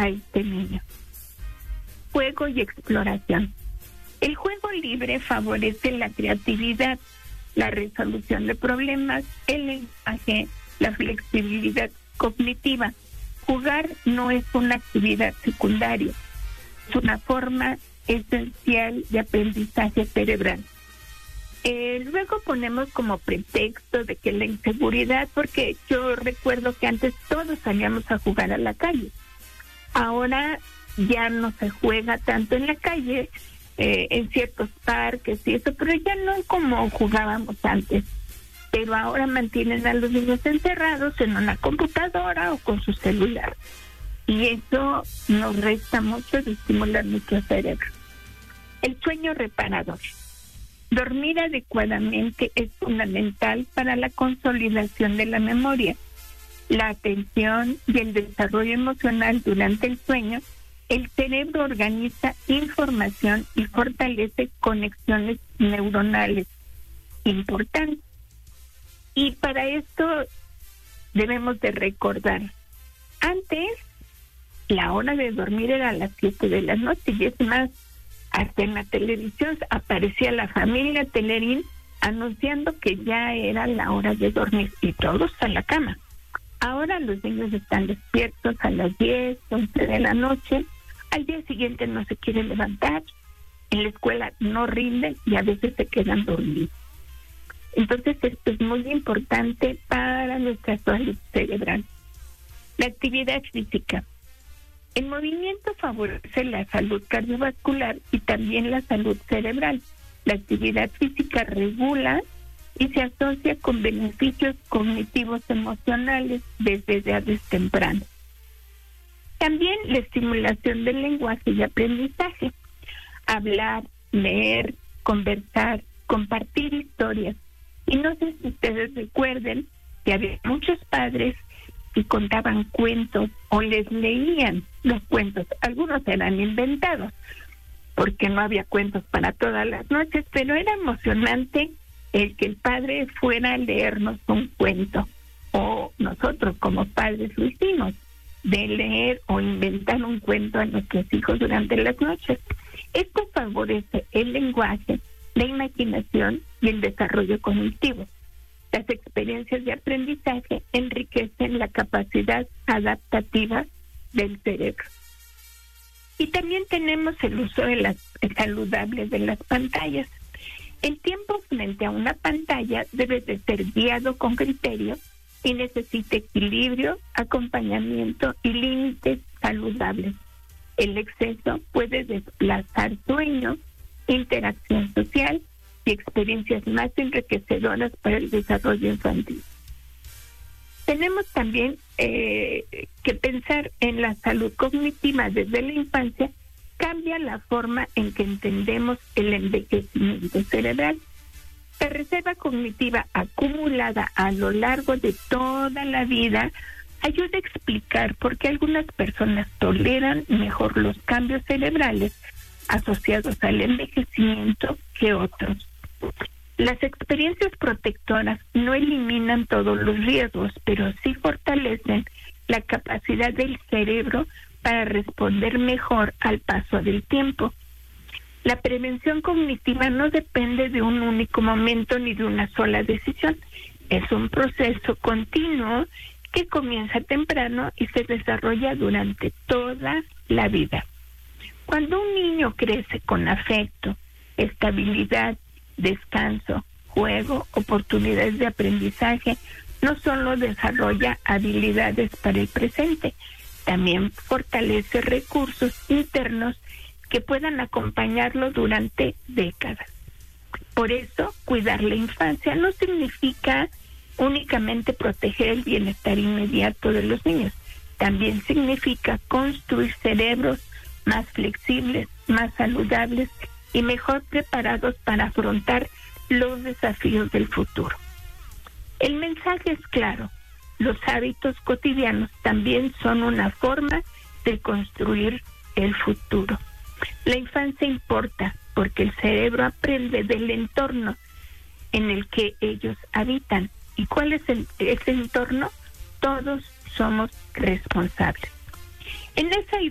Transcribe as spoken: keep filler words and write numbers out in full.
a este niño. Juego y exploración. El juego libre favorece la creatividad, la resolución de problemas, el lenguaje, la flexibilidad cognitiva. Jugar no es una actividad secundaria, es una forma esencial de aprendizaje cerebral. Eh, luego ponemos como pretexto de que la inseguridad, porque yo recuerdo que antes todos salíamos a jugar a la calle. Ahora ya no se juega tanto en la calle, eh, en ciertos parques y eso, pero ya no como jugábamos antes. Pero ahora mantienen a los niños encerrados en una computadora o con su celular. Y eso nos resta mucho de estimular nuestro cerebro. El sueño reparador. Dormir adecuadamente es fundamental para la consolidación de la memoria, la atención y el desarrollo emocional durante el sueño. El cerebro organiza información y fortalece conexiones neuronales importantes. Y para esto debemos de recordar, antes la hora de dormir era a las siete de la noche, y es más, hasta en la televisión aparecía la familia Telerín anunciando que ya era la hora de dormir y todos a la cama. Ahora los niños están despiertos a las diez, once de la noche, al día siguiente no se quieren levantar, en la escuela no rinden y a veces se quedan dormidos. Entonces esto es muy importante para nuestra salud cerebral. La actividad física. El movimiento favorece la salud cardiovascular y también la salud cerebral. La actividad física regula y se asocia con beneficios cognitivos emocionales desde edades tempranas. También la estimulación del lenguaje y aprendizaje. Hablar, leer, conversar, compartir historias. Y no sé si ustedes recuerden que había muchos padres que contaban cuentos o les leían los cuentos. Algunos eran inventados, porque no había cuentos para todas las noches, pero era emocionante el que el padre fuera a leernos un cuento, o nosotros como padres lo hicimos, de leer o inventar un cuento a nuestros hijos durante las noches. Esto favorece el lenguaje, la imaginación y el desarrollo cognitivo. Las experiencias de aprendizaje enriquecen la capacidad adaptativa del cerebro. Y también tenemos el uso de las, saludable de las pantallas. El tiempo frente a una pantalla debe de ser guiado con criterio y necesita equilibrio, acompañamiento y límites saludables. El exceso puede desplazar sueño, interacción social y experiencias más enriquecedoras para el desarrollo infantil. Tenemos también eh, que pensar en la salud cognitiva desde la infancia. Cambia la forma en que entendemos el envejecimiento cerebral. La reserva cognitiva acumulada a lo largo de toda la vida ayuda a explicar por qué algunas personas toleran mejor los cambios cerebrales asociados al envejecimiento que otros. Las experiencias protectoras no eliminan todos los riesgos, pero sí fortalecen la capacidad del cerebro para responder mejor al paso del tiempo. La prevención cognitiva no depende de un único momento ni de una sola decisión. Es un proceso continuo que comienza temprano y se desarrolla durante toda la vida. Cuando un niño crece con afecto, estabilidad, descanso, juego, oportunidades de aprendizaje, no solo desarrolla habilidades para el presente, también fortalece recursos internos que puedan acompañarlo durante décadas. Por eso, cuidar la infancia no significa únicamente proteger el bienestar inmediato de los niños, también significa construir cerebros más flexibles, más saludables y mejor preparados para afrontar los desafíos del futuro. El mensaje es claro: los hábitos cotidianos también son una forma de construir el futuro. La infancia importa porque el cerebro aprende del entorno en el que ellos habitan. ¿Y cuál es el, ese entorno? Todos somos responsables. En esa